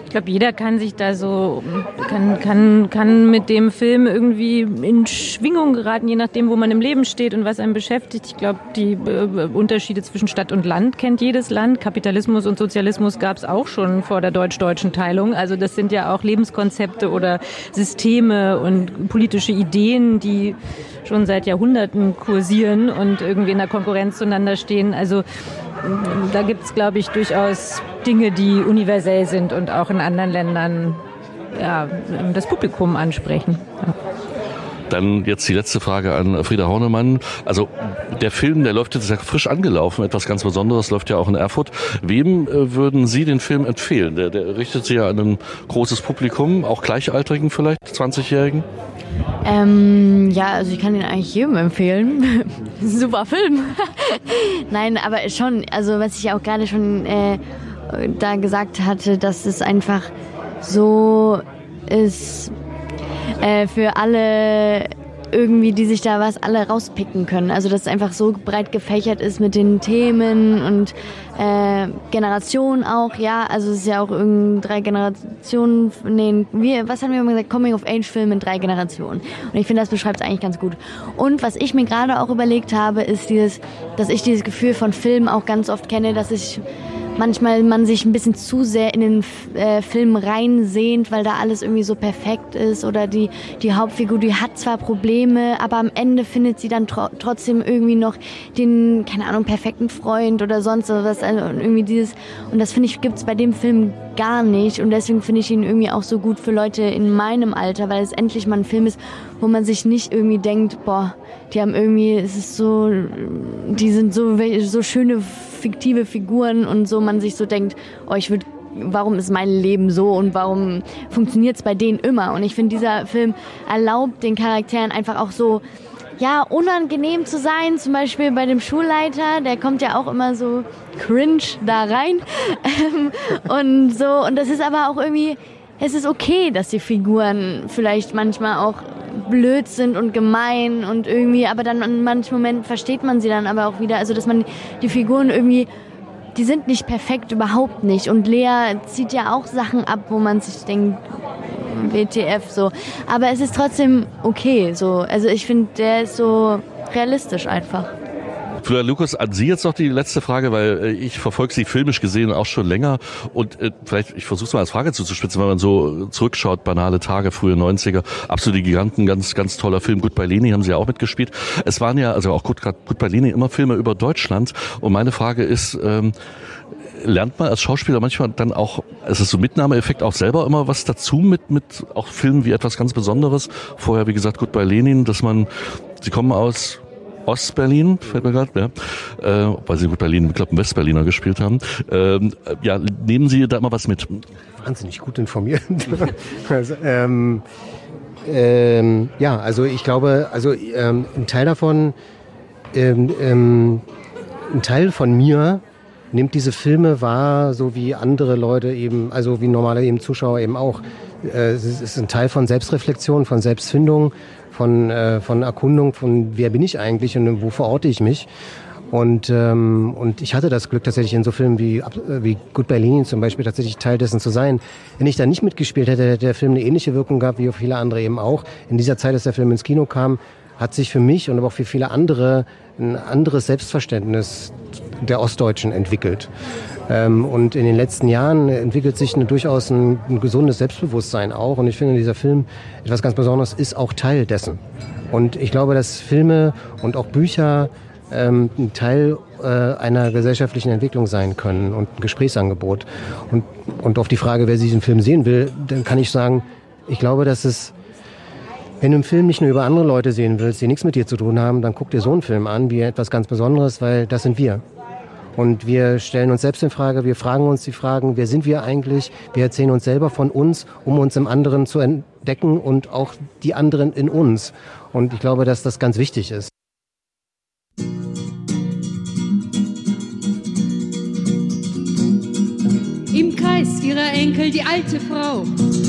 Ich glaube, jeder kann sich da so, kann mit dem Film irgendwie in Schwingung geraten, je nachdem, wo man im Leben steht und was einen beschäftigt. Ich glaube, die Unterschiede zwischen Stadt und Land kennt jedes Land. Kapitalismus und Sozialismus gab es auch schon vor der deutsch-deutschen Teilung. Also das sind ja auch Lebenskonzepte oder Systeme und politische Ideen, die schon seit Jahrhunderten kursieren und irgendwie in der Konkurrenz zueinander stehen. Also da gibt es, glaube ich, durchaus Dinge, die universell sind und auch in anderen Ländern das Publikum ansprechen. Ja. Dann jetzt die letzte Frage an Frieda Hornemann. Also der Film, der läuft jetzt ja frisch angelaufen, etwas ganz Besonderes, läuft ja auch in Erfurt. Wem würden Sie den Film empfehlen? Der richtet sich ja an ein großes Publikum, auch Gleichaltrigen vielleicht, 20-Jährigen? Also ich kann den eigentlich jedem empfehlen. Super Film. Nein, aber schon, also was ich auch gerade schon da gesagt hatte, dass es einfach so ist für alle irgendwie, die sich da alle rauspicken können. Also dass es einfach so breit gefächert ist mit den Themen und Generationen auch, ja. Also es ist ja auch irgendwie 3 Generationen, was haben wir immer gesagt? Coming-of-Age-Film in 3 Generationen. Und ich finde, das beschreibt es eigentlich ganz gut. Und was ich mir gerade auch überlegt habe, ist dass ich dieses Gefühl von Filmen auch ganz oft kenne, dass ich manchmal man sich ein bisschen zu sehr in den Film reinsehnt, weil da alles irgendwie so perfekt ist oder die Hauptfigur, die hat zwar Probleme, aber am Ende findet sie dann trotzdem irgendwie noch den, keine Ahnung, perfekten Freund oder sonst was. Also irgendwie und das finde ich, gibt's bei dem Film gar nicht und deswegen finde ich ihn irgendwie auch so gut für Leute in meinem Alter, weil es endlich mal ein Film ist, wo man sich nicht irgendwie denkt, boah, die haben irgendwie, die sind so schöne fiktive Figuren und so, man sich so denkt, warum ist mein Leben so und warum funktioniert es bei denen immer? Und ich finde, dieser Film erlaubt den Charakteren einfach auch so, ja, unangenehm zu sein, zum Beispiel bei dem Schulleiter, der kommt ja auch immer so cringe da rein und so, und das ist aber auch irgendwie, es ist okay, dass die Figuren vielleicht manchmal auch blöd sind und gemein und irgendwie, aber dann in manchen Momenten versteht man sie dann aber auch wieder, also dass man die Figuren irgendwie, die sind nicht perfekt, überhaupt nicht, und Lea zieht ja auch Sachen ab, wo man sich denkt, WTF, so, aber es ist trotzdem okay, so, also ich finde, der ist so realistisch einfach. Flora Lucas, an Sie jetzt noch die letzte Frage, weil ich verfolge Sie filmisch gesehen auch schon länger und vielleicht, ich versuche es mal als Frage zuzuspitzen, wenn man so zurückschaut, banale Tage, frühe 90er, absolute Giganten, ganz, ganz toller Film, Goodbye Lenin haben Sie ja auch mitgespielt. Es waren ja, also auch Goodbye Lenin, immer Filme über Deutschland, und meine Frage ist, lernt man als Schauspieler manchmal dann auch, es ist so Mitnahmeeffekt, auch selber immer was dazu mit auch Filmen wie etwas ganz Besonderes? Vorher, wie gesagt, Goodbye Lenin, Sie kommen aus Ostberlin, fällt mir gerade, ja, weil Sie gut Berlin, ich glaube, Westberliner gespielt haben. Nehmen Sie da immer was mit? Wahnsinnig gut informiert. Also, also ich glaube, ein Teil davon, ein Teil von mir nimmt diese Filme wahr, so wie andere Leute eben, also wie normale eben Zuschauer eben auch. Es ist ein Teil von Selbstreflexion, von Selbstfindung, von Erkundung, von wer bin ich eigentlich und wo verorte ich mich. Und ich hatte das Glück, tatsächlich in so Filmen wie Goodbye Lenin zum Beispiel tatsächlich Teil dessen zu sein. Wenn ich da nicht mitgespielt hätte, hätte der Film eine ähnliche Wirkung gehabt, wie auf viele andere eben auch. In dieser Zeit, als der Film ins Kino kam, hat sich für mich und aber auch für viele andere ein anderes Selbstverständnis der Ostdeutschen entwickelt. Und in den letzten Jahren entwickelt sich durchaus ein gesundes Selbstbewusstsein auch. Und ich finde, dieser Film, etwas ganz Besonderes, ist auch Teil dessen. Und ich glaube, dass Filme und auch Bücher ein Teil einer gesellschaftlichen Entwicklung sein können und ein Gesprächsangebot. Und auf die Frage, wer diesen Film sehen will, dann kann ich sagen, ich glaube, dass es, wenn du einen Film nicht nur über andere Leute sehen willst, die nichts mit dir zu tun haben, dann guck dir so einen Film an, wie etwas ganz Besonderes, weil das sind wir. Und wir stellen uns selbst in Frage, wir fragen uns die Fragen, wer sind wir eigentlich? Wir erzählen uns selber von uns, um uns im anderen zu entdecken und auch die anderen in uns. Und ich glaube, dass das ganz wichtig ist. Im Kreis ihrer Enkel die alte Frau